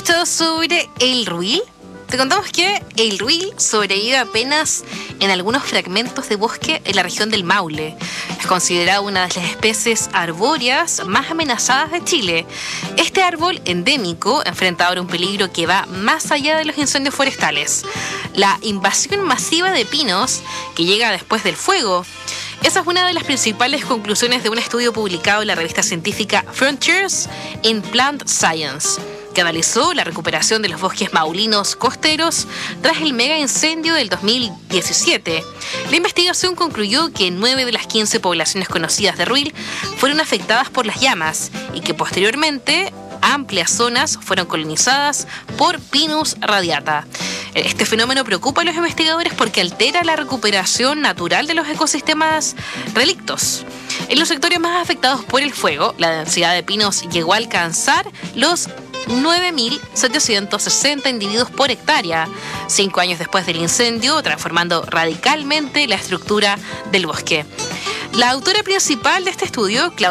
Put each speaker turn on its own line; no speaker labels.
escuchado sobre el ruil? Te contamos que el ruil sobrevive apenas en algunos fragmentos de bosque en la región del Maule. Es considerado una de las especies arbóreas más amenazadas de Chile. Este árbol endémico enfrenta ahora un peligro que va más allá de los incendios forestales: la invasión masiva de pinos que llega después del fuego. Esa es una de las principales conclusiones de un estudio publicado en la revista científica Frontiers in Plant Science, que analizó la recuperación de los bosques maulinos costeros tras el mega incendio del 2017. La investigación concluyó que 9 de las 15 poblaciones conocidas de ruil fueron afectadas por las llamas y que posteriormente amplias zonas fueron colonizadas por Pinus radiata. Este fenómeno preocupa a los investigadores porque altera la recuperación natural de los ecosistemas relictos. En los sectores más afectados por el fuego, la densidad de pinos llegó a alcanzar los 9.760 individuos por hectárea, 5 años después del incendio, transformando radicalmente la estructura del bosque. La autora principal de este estudio,